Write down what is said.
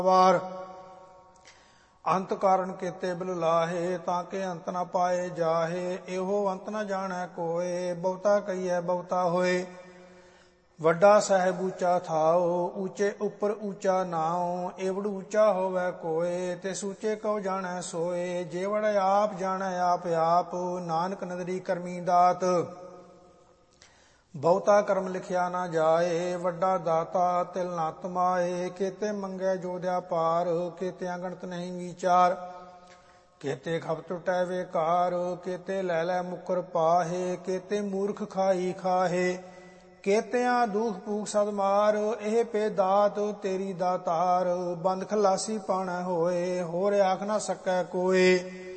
ਵਾਰ ਅੰਤ ਕਾਰਨ ਕੀਤੇ ਬਿਲ ਲਾਹੇ, ਤਾਂ ਕਿ ਅੰਤ ਨਾ ਪਾਏ ਜਾਹੇ। ਇਹੋ ਅੰਤ ਨਾ ਜਾਣੈ ਕੋਏ, ਬਹੁਤਾ ਕਹੀਐ ਬਹੁਤਾ ਹੋਏ। ਵੱਡਾ ਸਾਹਿਬ ਉੱਚਾ ਥਾਓ, ਉੱਚੇ ਉੱਪਰ ਉੱਚਾ ਨਾਉ। ਏਵੜ ਉੱਚਾ ਹੋਵੈ ਕੋਏ, ਤੇ ਸੂਚੇ ਕਉ ਜਾਣੈ ਸੋਏ। ਜੇਵੜ ਆਪ ਜਾਣੈ ਆਪ ਆਪ, ਨਾਨਕ ਨਦਰੀ ਕਰਮੀ ਦਾਤ। ਬਹੁਤਾ ਕਰਮ ਲਿਖਿਆ ਨਾ ਜਾਏ, ਵੱਡਾ ਦਾਤਾ ਤਿਲ ਨਾ ਤਮਾਏ। ਕੇਤੇ ਮੰਗੈ ਜੋਧਿਆ ਪਾਰ, ਕੇਤਿਆਂ ਗਣਤ ਨਹੀਂ ਵਿਚਾਰ। ਕੇਤੇ ਖਪ ਟੁਟੈ ਵੇਕਾਰ, ਕੇਤੇ ਲੈ ਲੈ ਮੁਕਰ ਪਾਹੇ। ਕੇਤੇ ਮੂਰਖ ਖਾਈ ਖਾਹੇ, ਕੇਤਿਆਂ ਦੁਖ ਭੂਖ ਸਦ ਮਾਰ। ਇਹ ਪੇ ਦਾਤ ਤੇਰੀ ਦਾਤਾਰ, ਬੰਦ ਖਲਾਸੀ ਪਾਣੈ ਹੋਏ। ਹੋਰ ਆਖ ਨਾ ਸਕੈ ਕੋਏ।